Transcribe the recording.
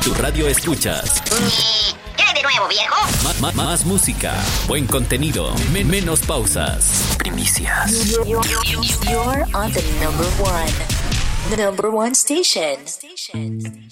tu radio escuchas. ¿Qué de nuevo, viejo? Más música, buen contenido, menos pausas. Primicias. You're on the number one station.